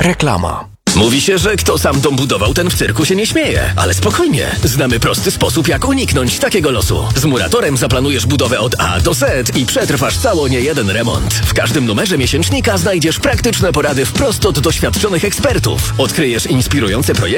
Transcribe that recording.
Reklama. Mówi się, że kto sam dom budował, ten w cyrku się nie śmieje. Ale spokojnie, znamy prosty sposób, jak uniknąć takiego losu. Z Muratorem zaplanujesz budowę od A do Z i przetrwasz cało niejeden remont. W każdym numerze miesięcznika znajdziesz praktyczne porady wprost od doświadczonych ekspertów. Odkryjesz inspirujące projekty